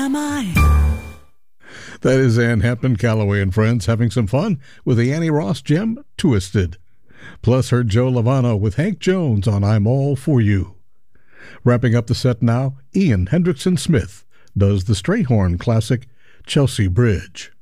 Am I? That is Ann Hampton Calloway and friends having some fun with the Annie Ross gem Twisted. Plus her Joe Lovano with Hank Jones on I'm All For You. Wrapping up the set now, Ian Hendrickson Smith does the Strayhorn classic Chelsea Bridge.